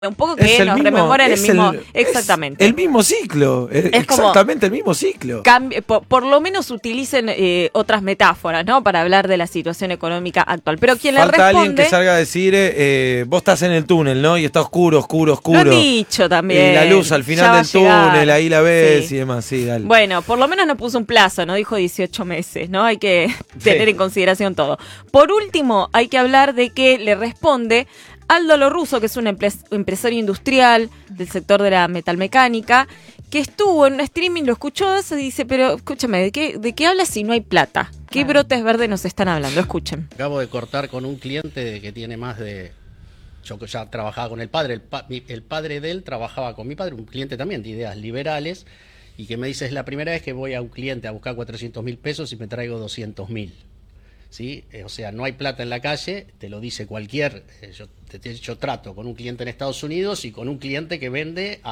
un poco que nos rememoran el mismo, exactamente. El mismo ciclo, exactamente el mismo ciclo. Por lo menos utilicen otras metáforas, ¿no? Para hablar de la situación económica actual. Pero quien Falta le responde... alguien que salga a decir, vos estás en el túnel, ¿no? Y está oscuro. Lo han dicho también. Y la luz al final del túnel, ahí la ves y demás, sí, dale. Bueno, por lo menos no puso un plazo, no dijo 18 meses, ¿no? Hay que tener en consideración todo. Por último, hay que hablar de que le responde Aldo Lorruso, que es un empresario industrial del sector de la metalmecánica, que estuvo en un streaming, lo escuchó eso y dice, pero escúchame, ¿de qué hablas si no hay plata? ¿Qué brotes verdes nos están hablando? Escuchen. Acabo de cortar con un cliente que tiene más de... Yo ya trabajaba con el padre, el padre de él trabajaba con mi padre, un cliente también de ideas liberales, y que me dice, es la primera vez que voy a un cliente a buscar 400.000 pesos y me traigo 200.000. ¿Sí? O sea, no hay plata en la calle, te lo dice cualquier... Yo trato con un cliente en Estados Unidos y con un cliente que vende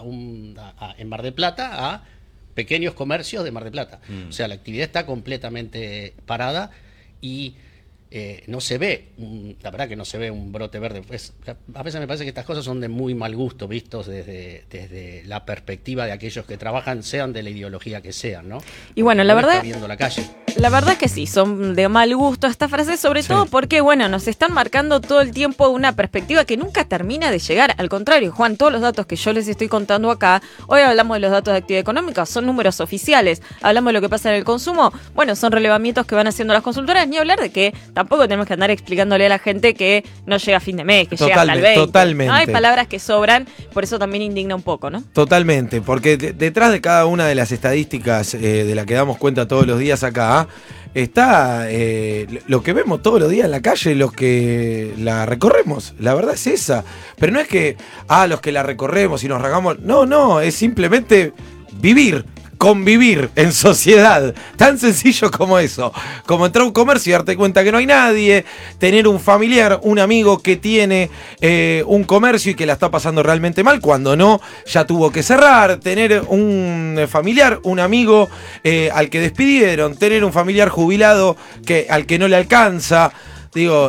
en Mar del Plata a pequeños comercios de Mar del Plata. O sea, la actividad está completamente parada y no se ve, la verdad que no se ve un brote verde. A veces me parece que estas cosas son de muy mal gusto, vistos desde la perspectiva de aquellos que trabajan, sean de la ideología que sean, ¿no? Y bueno, la verdad... Viendo la calle. La verdad que sí, son de mal gusto estas frases, sobre todo porque, bueno, nos están marcando todo el tiempo una perspectiva que nunca termina de llegar. Al contrario, Juan, todos los datos que yo les estoy contando acá, hoy hablamos de los datos de actividad económica, son números oficiales. Hablamos de lo que pasa en el consumo, bueno, son relevamientos que van haciendo las consultoras, ni hablar de que tampoco tenemos que andar explicándole a la gente que no llega a fin de mes, que llega hasta el 20. Totalmente. ¿No? Hay palabras que sobran, por eso también indigna un poco, ¿no? Totalmente, porque detrás de cada una de las estadísticas de la que damos cuenta todos los días acá, está lo que vemos todos los días en la calle, los que la recorremos. La verdad es esa. Pero no es que, los que la recorremos y nos regamos. No, es simplemente vivir, convivir en sociedad. Tan sencillo como eso. Como entrar a un comercio y darte cuenta que no hay nadie, tener un familiar, un amigo que tiene un comercio y que la está pasando realmente mal, cuando no, ya tuvo que cerrar, tener un familiar, un amigo al que despidieron, tener un familiar jubilado al que no le alcanza. Digo,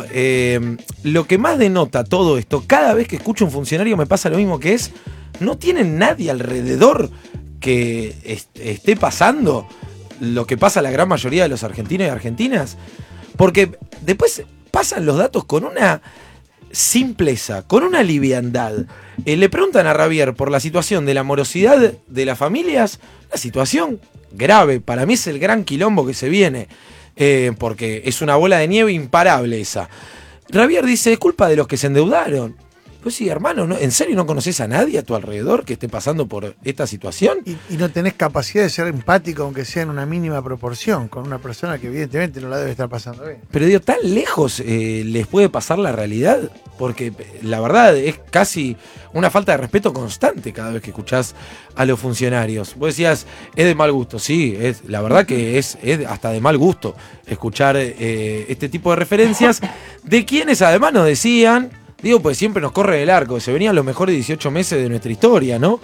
lo que más denota todo esto, cada vez que escucho a un funcionario me pasa lo mismo, que es, no tienen nadie alrededor que esté pasando lo que pasa a la gran mayoría de los argentinos y argentinas, porque después pasan los datos con una simpleza, con una liviandad. Le preguntan a Javier por la situación de la morosidad de las familias, una situación grave, para mí es el gran quilombo que se viene, porque es una bola de nieve imparable esa. Javier dice, es culpa de los que se endeudaron. Pues sí, hermano, ¿no? ¿En serio no conoces a nadie a tu alrededor que esté pasando por esta situación? Y no tenés capacidad de ser empático, aunque sea en una mínima proporción, con una persona que evidentemente no la debe estar pasando bien. Pero digo, ¿tan lejos les puede pasar la realidad? Porque la verdad es casi una falta de respeto constante cada vez que escuchás a los funcionarios. Vos decías, es de mal gusto. Sí, la verdad que es hasta de mal gusto escuchar este tipo de referencias de quienes además nos decían... Digo, pues siempre nos corre el arco. Se venían los mejores 18 meses de nuestra historia, ¿no?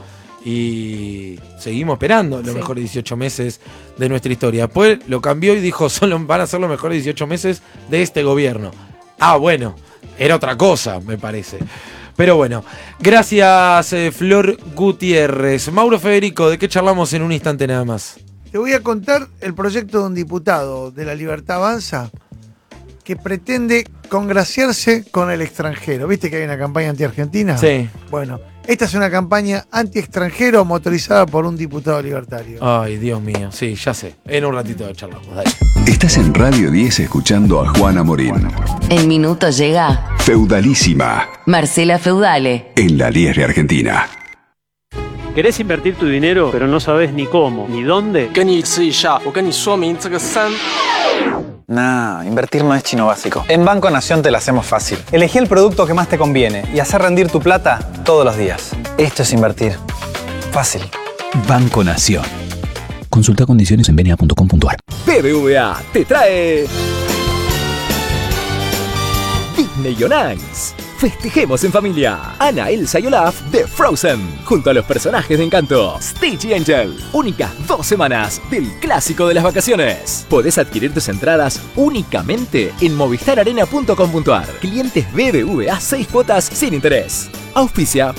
Y seguimos esperando los mejores 18 meses de nuestra historia. Después lo cambió y dijo, van a ser los mejores 18 meses de este gobierno. Bueno, era otra cosa, me parece. Pero bueno, gracias Flor Gutiérrez. Mauro Federico, ¿de qué charlamos en un instante nada más? Te voy a contar el proyecto de un diputado de La Libertad Avanza que pretende congraciarse con el extranjero. ¿Viste que hay una campaña anti-argentina? Sí. Bueno, esta es una campaña anti-extranjero motorizada por un diputado libertario. Ay, Dios mío. Sí, ya sé. En un ratito de charlamos. Dale. Estás en Radio 10 escuchando a Juana Morín. El minuto llega. Feudalísima. Marcela Feudale. En la 10 de Argentina. ¿Querés invertir tu dinero, pero no sabes ni cómo, ni dónde? Nah, invertir no es chino básico. En Banco Nación te la hacemos fácil. Elegí el producto que más te conviene y hacer rendir tu plata todos los días. Esto es invertir. Fácil. Banco Nación. Consulta condiciones en bna.com.ar. BBVA te trae Disney on Ice. Festejemos en familia. Anna, Elsa y Olaf de Frozen, junto a los personajes de Encanto. Stitch y Angel, únicas 2 semanas del clásico de las vacaciones. Podés adquirir tus entradas únicamente en movistararena.com.ar. Clientes BBVA 6 cuotas sin interés. Auspicia